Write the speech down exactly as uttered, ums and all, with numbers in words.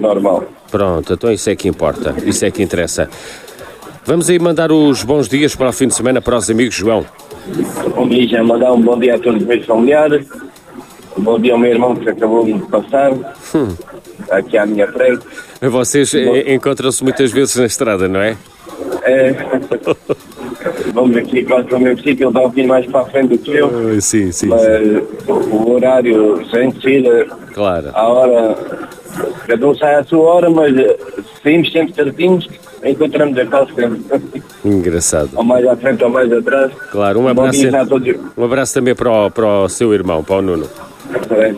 normal. Pronto, então isso é que importa, isso é que interessa. Vamos aí mandar os bons dias para o fim de semana para os amigos, João. Bom dia, já mandar um bom dia a todos os meus familiares. Um bom dia ao meu irmão que acabou de passar. Hum. Aqui à minha frente. Vocês bom... encontram-se muitas vezes na estrada, não é? É. Vamos aqui quase para o meu sítio, ele está um pouquinho mais para a frente do que eu. Uh, sim, sim. Mas sim. O horário, sem ser claro. A hora, cada um sai à sua hora, mas saímos sempre certinhos, encontramos a quase sempre. Engraçado. Ou mais à frente ou mais atrás. Claro, um abraço, um abraço também para o, para o seu irmão, para o Nuno. É.